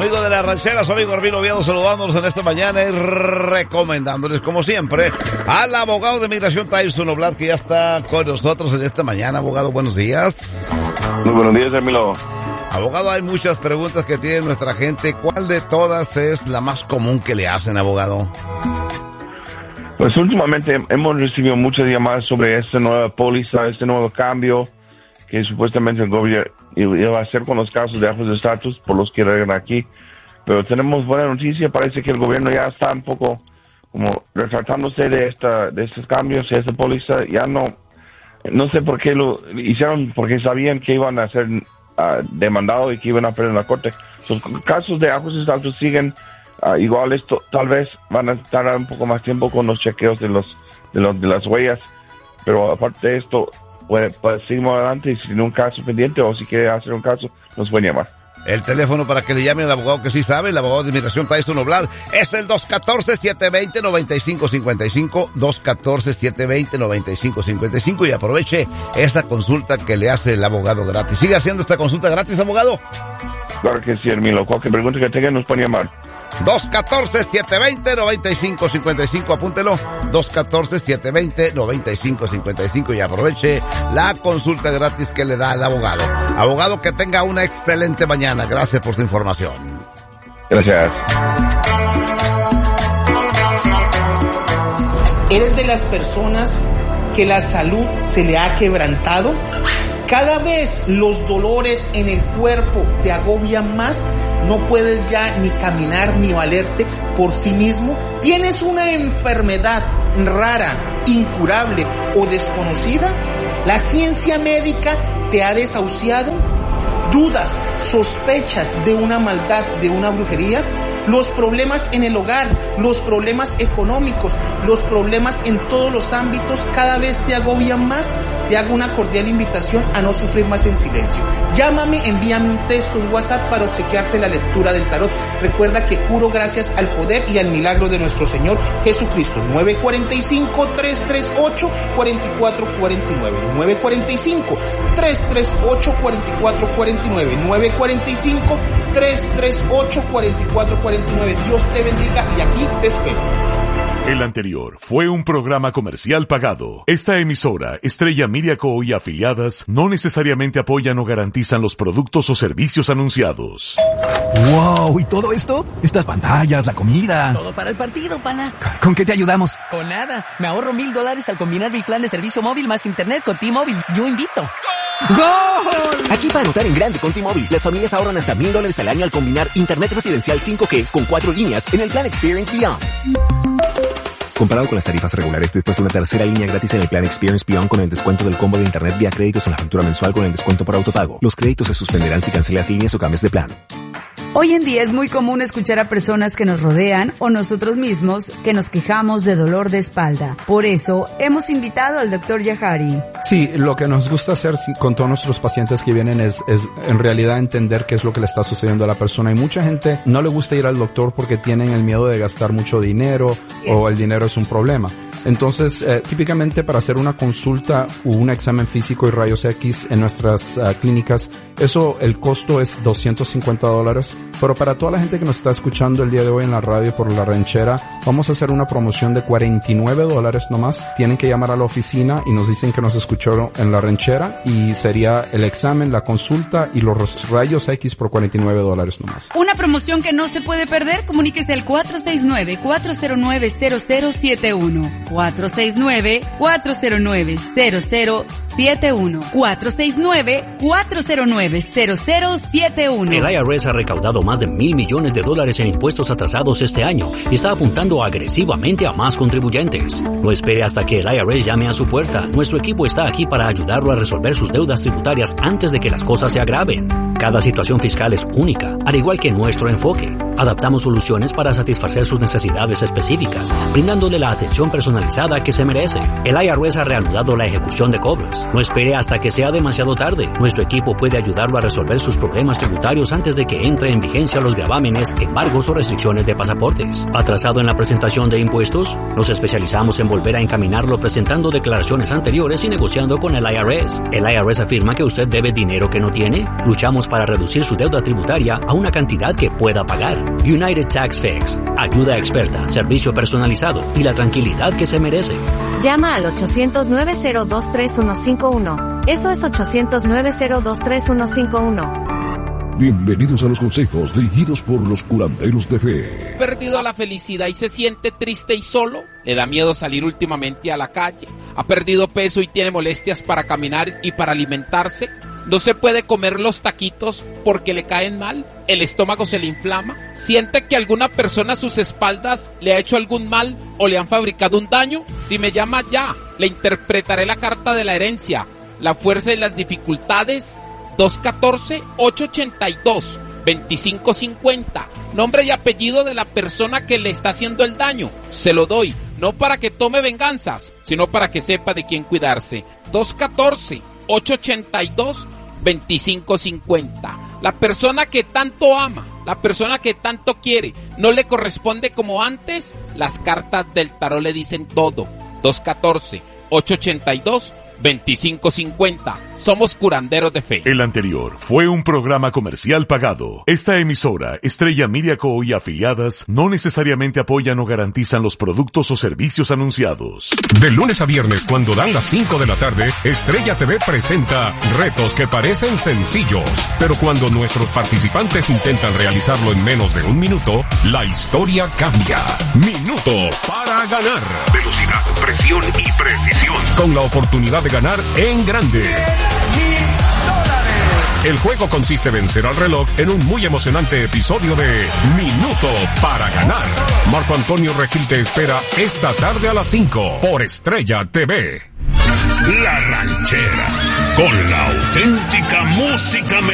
Amigo de la ranchera, su amigo Hermino Oviedo, saludándonos en esta mañana y recomendándoles, como siempre, al abogado de migración Tyson Oblad, que ya está con nosotros en esta mañana. Abogado, buenos días. Muy buenos días, Hermino. Abogado, hay muchas preguntas que tiene nuestra gente. ¿Cuál de todas es la más común que le hacen, abogado? Pues últimamente hemos recibido muchas llamadas sobre esta nueva póliza, este nuevo cambio que supuestamente el gobierno iba a hacer con los casos de ajustes de estatus por los que llegan aquí. Pero tenemos buena noticia, parece que el gobierno ya está un poco como retratándose de estos cambios, de esta póliza. Ya no sé por qué lo hicieron, porque sabían que iban a ser demandados y que iban a perder en la corte. Los casos de ajustes de estatus siguen igual. Esto tal vez van a tardar un poco más tiempo con los chequeos de las huellas, pero aparte de esto, pues seguimos adelante. Y si tiene un caso pendiente o si quiere hacer un caso, nos pueden llamar. El teléfono para que le llamen al abogado que sí sabe, el abogado de inmigración Tyson Oblad, es el 214-720-9555, 214-720-9555, y aproveche esta consulta que le hace el abogado gratis. ¿Sigue haciendo esta consulta gratis, abogado? Claro que sí, Hermino. Cualquier pregunta que tengan nos pueden llamar. 214-720-9555, apúntelo, 214-720-9555, y aproveche la consulta gratis que le da el abogado. Abogado, que tenga una excelente mañana. Gracias por su información. Gracias. ¿Eres de las personas que la salud se le ha quebrantado? Cada vez los dolores en el cuerpo te agobian más, no puedes ya ni caminar ni valerte por sí mismo. ¿Tienes una enfermedad rara, incurable o desconocida? ¿La ciencia médica te ha desahuciado? ¿Dudas, sospechas de una maldad, de una brujería? Los problemas en el hogar, los problemas económicos, los problemas en todos los ámbitos cada vez te agobian más. Te hago una cordial invitación a no sufrir más en silencio. Llámame, envíame un texto, un WhatsApp para obsequiarte la lectura del tarot. Recuerda que curo gracias al poder y al milagro de nuestro Señor Jesucristo. 945-338-4449. 945-338-4449. 945-338-4449. Dios te bendiga y aquí te espero. El anterior fue un programa comercial pagado. Esta emisora, Estrella Media Co. y afiliadas, no necesariamente apoyan o garantizan los productos o servicios anunciados. ¡Wow! ¿Y todo esto? Estas pantallas, la comida. Todo para el partido, pana. ¿Con qué te ayudamos? Con nada. Me ahorro $1,000 al combinar mi plan de servicio móvil más internet con T-Mobile. Yo invito. ¡Gol! Aquí para anotar en grande con T-Mobile, las familias ahorran hasta $1,000 al año al combinar internet residencial 5G con 4 líneas en el plan Experience Beyond. Comparado con las tarifas regulares, después de una tercera línea gratis en el plan Experience Beyond con el descuento del combo de internet vía créditos en la factura mensual con el descuento por autopago. Los créditos se suspenderán si cancelas líneas o cambias de plan. Hoy en día es muy común escuchar a personas que nos rodean o nosotros mismos que nos quejamos de dolor de espalda. Por eso hemos invitado al Dr. Yahari. Sí, lo que nos gusta hacer con todos nuestros pacientes que vienen es en realidad entender qué es lo que le está sucediendo a la persona. Y mucha gente no le gusta ir al doctor porque tienen el miedo de gastar mucho dinero o el dinero es un problema. Entonces, típicamente para hacer una consulta o un examen físico y rayos X en nuestras clínicas, el costo es $250. Pero para toda la gente que nos está escuchando el día de hoy en la radio por La Ranchera, vamos a hacer una promoción de $49 nomás. Tienen que llamar a la oficina y nos dicen que nos escucharon en La Ranchera y sería el examen, la consulta y los rayos X por $49 nomás. Una promoción que no se puede perder. Comuníquese al 469-409-0071. 469-409-0071. 469-409-0071. El IRS ha recaudado más de $1,000 millones en impuestos atrasados este año y está apuntando agresivamente a más contribuyentes. No espere hasta que el IRS llame a su puerta. Nuestro equipo está aquí para ayudarlo a resolver sus deudas tributarias antes de que las cosas se agraven. Cada situación fiscal es única, al igual que nuestro enfoque. Adaptamos soluciones para satisfacer sus necesidades específicas, brindándole la atención personalizada que se merece. El IRS ha reanudado la ejecución de cobros. No espere hasta que sea demasiado tarde. Nuestro equipo puede ayudarlo a resolver sus problemas tributarios antes de que entre en vigencia los gravámenes, embargos o restricciones de pasaportes. ¿Atrasado en la presentación de impuestos? Nos especializamos en volver a encaminarlo presentando declaraciones anteriores y negociando con el IRS. ¿El IRS afirma que usted debe dinero que no tiene? Luchamos ayudarlos para reducir su deuda tributaria a una cantidad que pueda pagar. United Tax Fix. Ayuda experta, servicio personalizado y la tranquilidad que se merece. Llama al 800-902-3151. Eso es 800-902-3151. Bienvenidos a los consejos dirigidos por los curanderos de fe. ¿Ha perdido la felicidad y se siente triste y solo? ¿Le da miedo salir últimamente a la calle? ¿Ha perdido peso y tiene molestias para caminar y para alimentarse? ¿No se puede comer los taquitos porque le caen mal? ¿El estómago se le inflama? ¿Siente que alguna persona a sus espaldas le ha hecho algún mal o le han fabricado un daño? Si me llama ya, le interpretaré la carta de la herencia, la fuerza y las dificultades. 214-882-2550. Nombre y apellido de la persona que le está haciendo el daño. Se lo doy, no para que tome venganzas, sino para que sepa de quién cuidarse. 214-882-2550. La persona que tanto ama, la persona que tanto quiere, no le corresponde como antes. Las cartas del tarot le dicen todo. 214-882-2550. Somos curanderos de fe. El anterior fue un programa comercial pagado. Esta emisora, Estrella Media Co. y afiliadas, no necesariamente apoyan o garantizan los productos o servicios anunciados. De lunes a viernes, cuando dan las 5 de la tarde, Estrella TV presenta retos que parecen sencillos, pero cuando nuestros participantes intentan realizarlo en menos de un minuto, la historia cambia. Minuto para ganar. Velocidad, presión y precisión. Con la oportunidad de ganar en grande. El juego consiste en vencer al reloj en un muy emocionante episodio de Minuto para Ganar. Marco Antonio Regil te espera esta tarde a las 5 por Estrella TV. La Ranchera, con la auténtica música mexicana.